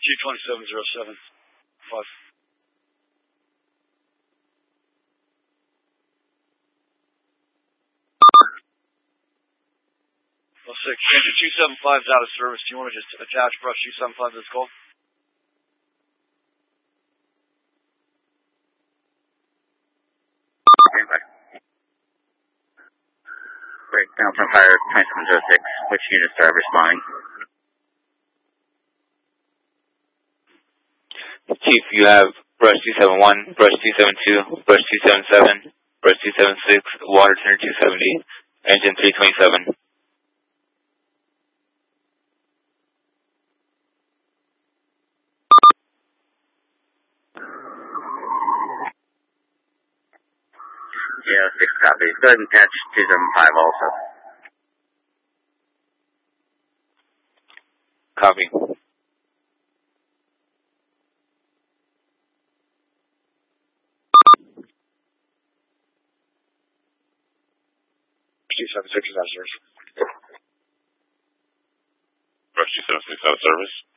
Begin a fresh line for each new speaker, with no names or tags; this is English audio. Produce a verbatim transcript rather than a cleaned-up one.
two twenty-seven zero seven five. Well, six. Engine two seven five is out of service. Do you want to just attach brush two seven five to this call?
Great, Delta Fire twenty-seven zero six, which units are responding?
Chief, you have brush two seven one, brush two seven two, brush two seven seven, brush two seven six, water tender two seventy, engine three twenty-seven.
Yeah, six copies. Go ahead and patch two seven five also.
Copy.
two seven six is out of service.
Brush two seven six out of service.